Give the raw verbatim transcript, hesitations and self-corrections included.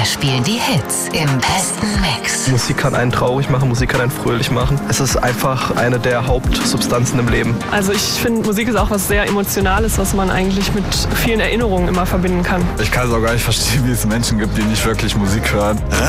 spielen die Hits im besten Mix. Musik kann einen traurig machen, Musik kann einen fröhlich machen. Es ist einfach eine der Hauptsubstanzen im Leben. Also ich finde, Musik ist auch was sehr Emotionales, was man eigentlich mit vielen Erinnerungen immer verbinden kann. Ich kann es auch gar nicht verstehen, wie es Menschen gibt, die nicht wirklich Musik hören.